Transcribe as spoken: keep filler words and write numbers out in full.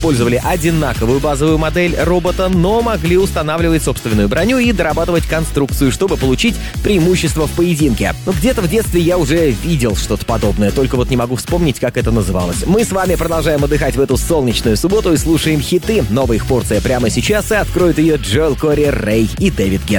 использовали одинаковую базовую модель робота, но могли устанавливать собственную броню и дорабатывать конструкцию, чтобы получить преимущество в поединке. Ну, где-то в детстве я уже видел что-то подобное, только вот не могу вспомнить, как это называлось. Мы с вами продолжаем отдыхать в эту солнечную субботу и слушаем хиты. Новая их порция прямо сейчас, и откроют ее Джоэл Кори, Рэй и Дэвид Гетта.